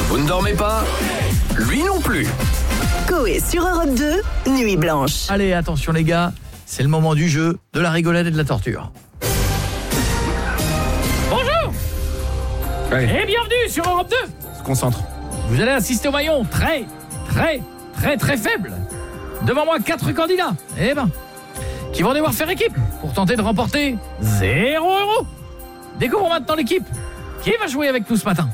Vous ne dormez pas? Lui non plus. Coé sur Europe 2, Nuit Blanche. Allez, attention les gars, c'est le moment du jeu, de la rigolade et de la torture. Bonjour et bienvenue sur Europe 2. Se concentre. Vous allez assister au maillon très faible. Devant moi, 4 candidats, qui vont devoir faire équipe pour tenter de remporter 0 €. Découvrons maintenant l'équipe. Qui va jouer avec nous ce matin?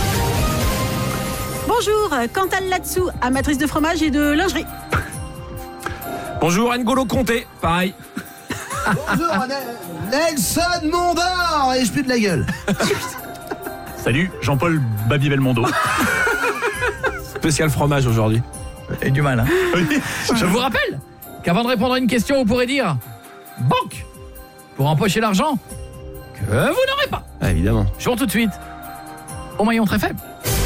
Bonjour, Cantal Latsou, amatrice de fromage et de lingerie. Bonjour, N'Golo Conté. Pareil. Bonjour, Nelson Mondor et je pue de la gueule. Salut, Jean-Paul Babi Belmondo. Spécial fromage aujourd'hui. Et du mal, hein. Je vous rappelle qu'avant de répondre à une question, vous pourrez dire banque pour empocher l'argent que vous n'aurez pas. Ah, évidemment. Jouons tout de suite au maillon très faible.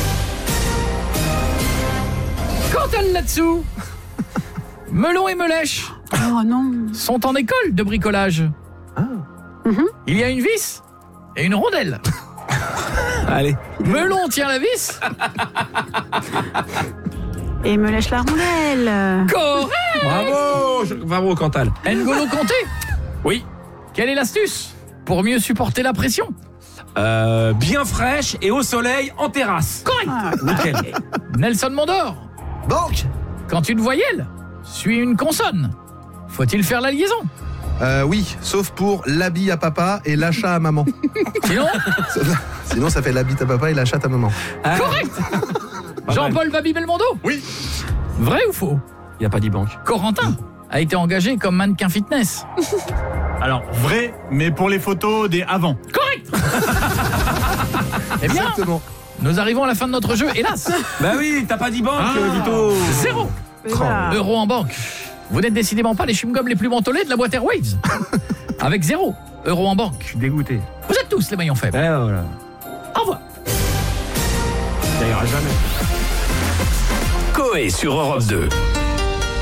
Cantal là-dessous, Melon et Melèche Oh non. sont en école de bricolage. Il y a une vis et une rondelle. Allez. Melon tient la vis. Et me lèche la rondelle. Correct. Bravo, Cantal. N'Golo Conté, Oui. quelle est l'astuce pour mieux supporter la pression? Bien fraîche et au soleil en terrasse. Correct. Nickel. Nelson Mondor, Banque. quand une voyelle suit une consonne, faut-il faire la liaison? Oui, sauf pour l'habit à papa et l'achat à maman. Sinon, Sinon, ça fait l'habit à papa et l'achat à maman. correct. Jean-Paul Babi Belmondo. Oui. Vrai ou faux? Il n'y a pas dit banque. Corentin a été engagé comme mannequin fitness. Alors, vrai, mais pour les photos des avant. Correct. Eh bien, Exactement. nous arrivons à la fin de notre jeu, hélas. Bah oui, t'as pas dit banque, Vito. 0 Voilà. € en banque. Vous n'êtes décidément pas les chewing-gums les plus mentholés de la boîte Airwaves. Avec 0 € en banque. Dégoûté. Vous êtes tous les maillons faibles. Voilà. Au revoir. Ça ira jamais. Coé sur Europe 2.